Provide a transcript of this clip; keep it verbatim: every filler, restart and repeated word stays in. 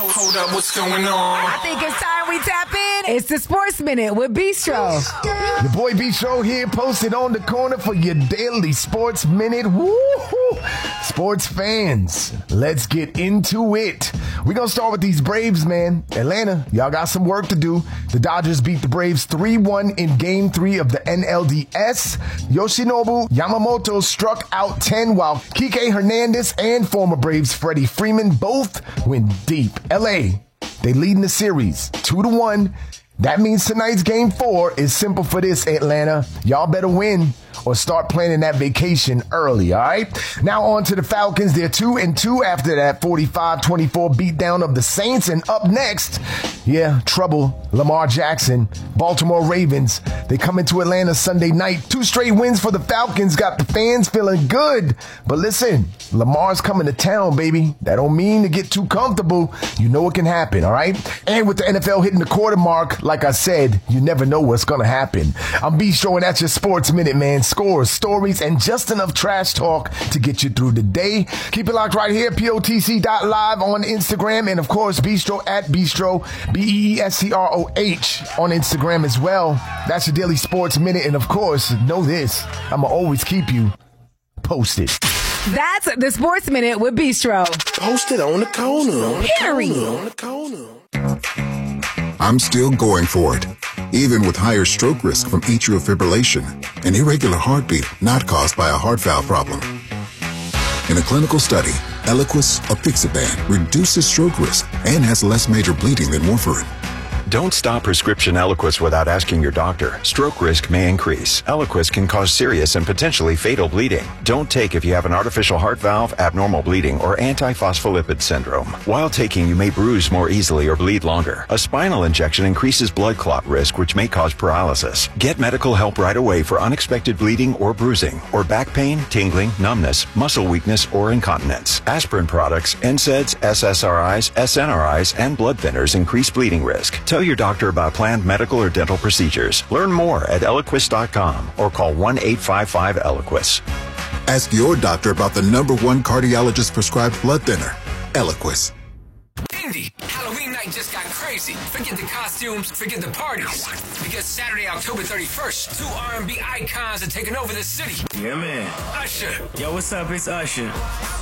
Hold up, what's going on? I think it's time we tap in. It's the Sports Minute with Bistro. Your boy Bistro here, posted on the corner for your daily Sports Minute. Woo-hoo. Sports fans, let's get into it. We're going to start with these Braves, man. Atlanta, y'all got some work to do. The Dodgers beat the Braves three one in Game three of the N L D S. Yoshinobu Yamamoto struck out ten, while Kike Hernandez and former Braves Freddie Freeman both went deep. L A, they lead in the series two to one. That means tonight's game four is simple for this, Atlanta. Y'all better win or start planning that vacation early, all right? Now on to the Falcons. They're two and two after that forty-five twenty-four beatdown of the Saints. And up next, yeah, trouble, Lamar Jackson. Baltimore Ravens, they come into Atlanta Sunday night. Two straight wins for the Falcons got the fans feeling good. But listen, Lamar's coming to town, baby. That don't mean to get too comfortable. You know it can happen, all right? And with the N F L hitting the quarter mark, like I said, you never know what's going to happen. I'm Bistro, and that's your Sports Minute, man. Scores, stories, and just enough trash talk to get you through the day. Keep it locked right here, P O T C dot live on Instagram, and of course, Bistro at Bistro, B E E S C R O H on Instagram as well. That's your daily Sports Minute, and of course, know this, I'm going to always keep you posted. That's the Sports Minute with Bistro. Posted on the corner. Period. On the corner. I'm still going for it, even with higher stroke risk from atrial fibrillation, an irregular heartbeat not caused by a heart valve problem. In a clinical study, Eliquis, apixaban, reduces stroke risk and has less major bleeding than warfarin. Don't stop prescription Eliquis without asking your doctor. Stroke risk may increase. Eliquis can cause serious and potentially fatal bleeding. Don't take if you have an artificial heart valve, abnormal bleeding, or antiphospholipid syndrome. While taking, you may bruise more easily or bleed longer. A spinal injection increases blood clot risk, which may cause paralysis. Get medical help right away for unexpected bleeding or bruising, or back pain, tingling, numbness, muscle weakness, or incontinence. Aspirin products, N SAIDs, S S R Is, S N R Is, and blood thinners increase bleeding risk. Tell your doctor about planned medical or dental procedures. Learn more at Eliquis dot com or call one eight five five Eliquis. Ask your doctor about the number one cardiologist prescribed blood thinner, Eliquis. Indy, Halloween night just got crazy. Forget the costumes, forget the parties. Because Saturday, October thirty-first, two R and B icons are taking over the city. Yeah, man. Usher. Yo, what's up? It's Usher.